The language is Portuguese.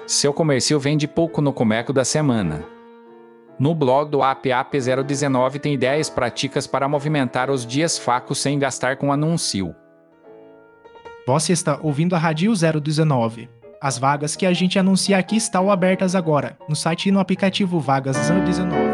Seu comércio vende pouco no Comeco da semana. No blog do APAP019 tem ideias práticas para movimentar os dias fracos sem gastar com anúncio. Você está ouvindo a Rádio 019. As vagas que a gente anuncia aqui estão abertas agora, no site e no aplicativo Vagas 019.